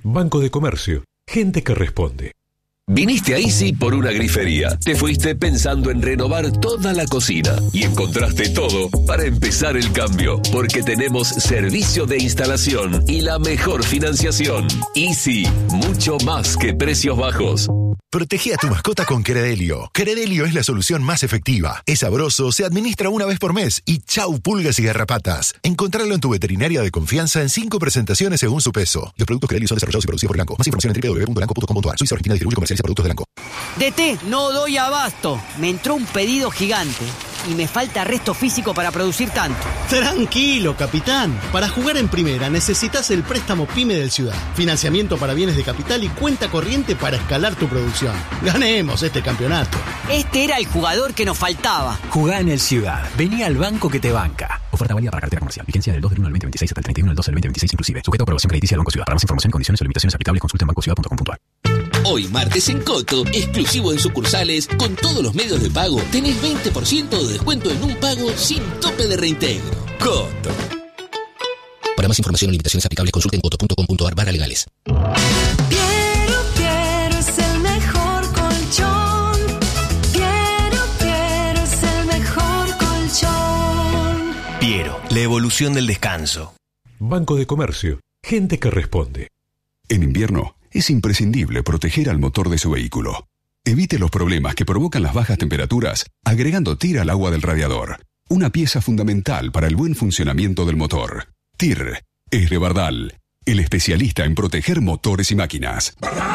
Banco de Comercio. Gente que responde. Viniste a Easy por una grifería. Te fuiste pensando en renovar toda la cocina y encontraste todo para empezar el cambio, porque tenemos servicio de instalación y la mejor financiación. Easy, mucho más que precios bajos. Protege a tu mascota con Credelio. Credelio es la solución más efectiva. Es sabroso, se administra una vez por mes y chau pulgas y garrapatas. Encontralo en tu veterinaria de confianza en 5 presentaciones según su peso. Los productos Credelio son desarrollados y producidos por Elanco. Más información en www.elanco.com.ar. Suiza Argentina distribuye y comercializa productos de Elanco. DT, no doy abasto. Me entró un pedido gigante y me falta resto físico para producir tanto. Tranquilo, capitán. Para jugar en primera necesitas el préstamo PYME del Ciudad. Financiamiento para bienes de capital y cuenta corriente para escalar tu producción. Ganemos este campeonato. Este era el jugador que nos faltaba. Jugá en el Ciudad. Vení al banco que te banca. Oferta válida para cartera comercial. Vigencia del 2/1/2026 hasta el 31/12/2026 inclusive. Sujeto a aprobación crediticia del Banco Ciudad. Para más información, condiciones o limitaciones aplicables, consulta en bancociudad.com.ar. Hoy martes en Coto, exclusivo en sucursales, con todos los medios de pago, tenés 20% de descuento en un pago sin tope de reintegro. Coto. Para más información o limitaciones aplicables, consulta en coto.com.ar/legales. Piero es el mejor colchón. Piero es el mejor colchón. Piero, la evolución del descanso. Banco de Comercio. Gente que responde. En invierno es imprescindible proteger al motor de su vehículo. Evite los problemas que provocan las bajas temperaturas agregando TIR al agua del radiador. Una pieza fundamental para el buen funcionamiento del motor. TIR es de Bardal, el especialista en proteger motores y máquinas.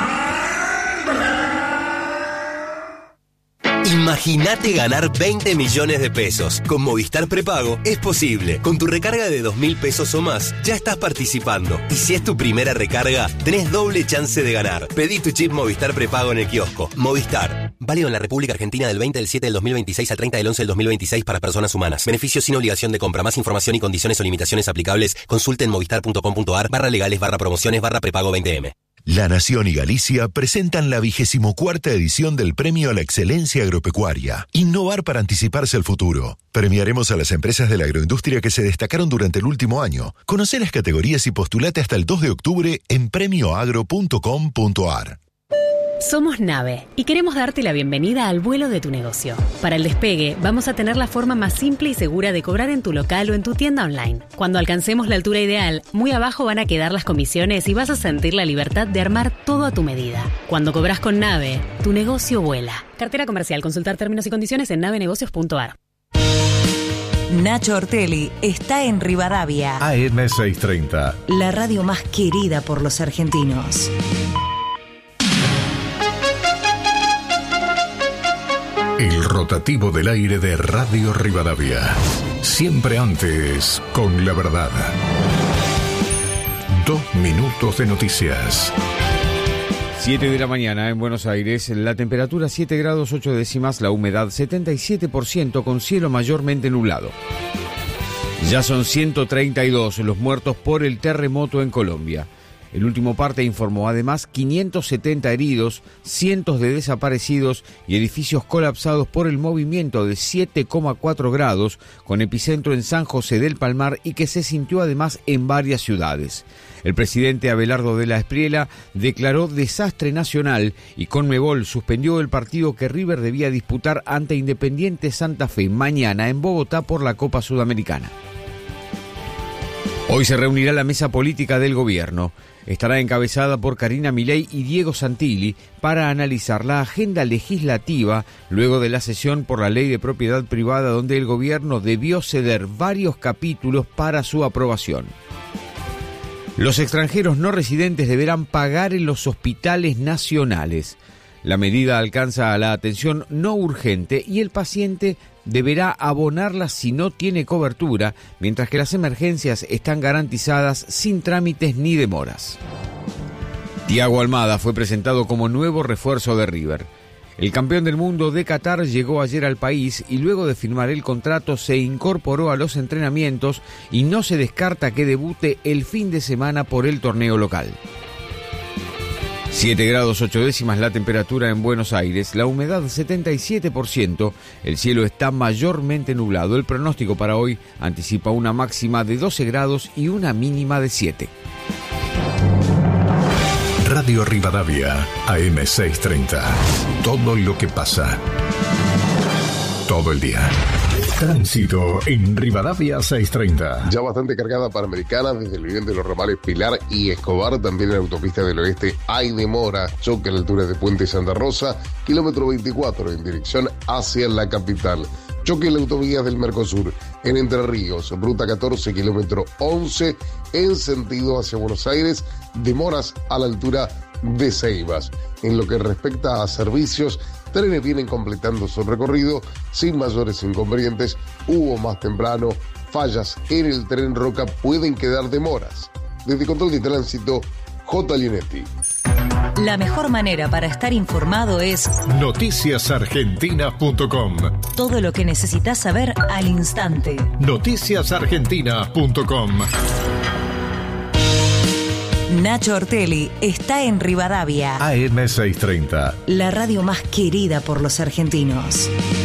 Imagínate ganar 20 millones de pesos. Con Movistar Prepago es posible. Con tu recarga de 2.000 pesos o más, ya estás participando. Y si es tu primera recarga, tenés doble chance de ganar. Pedí tu chip Movistar Prepago en el kiosco. Movistar. Válido en la República Argentina del 20 del 7 del 2026 al 30 del 11 del 2026 para personas humanas. Beneficios sin obligación de compra. Más información y condiciones o limitaciones aplicables, consulte en movistar.com.ar/legales/promociones/prepago 20M. La Nación y Galicia presentan la 24ª edición del Premio a la Excelencia Agropecuaria. Innovar para anticiparse al futuro. Premiaremos a las empresas de la agroindustria que se destacaron durante el último año. Conoce las categorías y postulate hasta el 2 de octubre en premioagro.com.ar. Somos Nave y queremos darte la bienvenida al vuelo de tu negocio. Para el despegue, vamos a tener la forma más simple y segura de cobrar en tu local o en tu tienda online. Cuando alcancemos la altura ideal, muy abajo van a quedar las comisiones y vas a sentir la libertad de armar todo a tu medida. Cuando cobras con Nave, tu negocio vuela. Cartera comercial. Consultar términos y condiciones en navenegocios.ar. Nacho Ortelli está en Rivadavia. AM630. La radio más querida por los argentinos. El rotativo del aire de Radio Rivadavia. Siempre antes, con la verdad. 2 minutos de noticias. 7 de la mañana en Buenos Aires, la temperatura 7 grados 8 décimas, la humedad 77% con cielo mayormente nublado. Ya son 132 los muertos por el terremoto en Colombia. El último parte informó además 570 heridos, cientos de desaparecidos y edificios colapsados por el movimiento de 7,4 grados, con epicentro en San José del Palmar y que se sintió además en varias ciudades. El presidente Abelardo de la Espriella declaró desastre nacional y Conmebol suspendió el partido que River debía disputar ante Independiente Santa Fe mañana en Bogotá por la Copa Sudamericana. Hoy se reunirá la mesa política del gobierno. Estará encabezada por Karina Milei y Diego Santilli para analizar la agenda legislativa luego de la sesión por la ley de propiedad privada donde el gobierno debió ceder varios capítulos para su aprobación. Los extranjeros no residentes deberán pagar en los hospitales nacionales. La medida alcanza a la atención no urgente y el paciente deberá abonarla si no tiene cobertura, mientras que las emergencias están garantizadas sin trámites ni demoras. Thiago Almada fue presentado como nuevo refuerzo de River. El campeón del mundo de Qatar llegó ayer al país y luego de firmar el contrato se incorporó a los entrenamientos y no se descarta que debute el fin de semana por el torneo local. 7 grados 8 décimas la temperatura en Buenos Aires, la humedad 77%, el cielo está mayormente nublado. El pronóstico para hoy anticipa una máxima de 12 grados y una mínima de 7. Radio Rivadavia, AM630. Todo lo que pasa. Todo el día. Tránsito en Rivadavia 630. Ya bastante cargada Panamericana desde el nivel de los ramales Pilar y Escobar. También en la autopista del oeste hay demora. Choque a la altura de Puente Santa Rosa, kilómetro 24 en dirección hacia la capital. Choque en la autovía del Mercosur en Entre Ríos, ruta 14, kilómetro 11 en sentido hacia Buenos Aires. Demoras a la altura de Ceibas. En lo que respecta a servicios, trenes vienen completando su recorrido sin mayores inconvenientes. Hubo más temprano fallas en el tren Roca, pueden quedar demoras. Desde Control de Tránsito, J. Linetti. La mejor manera para estar informado es noticiasargentinas.com. Todo lo que necesitas saber al instante. Noticiasargentinas.com. Nacho Ortelli está en Rivadavia. AM630. La radio más querida por los argentinos.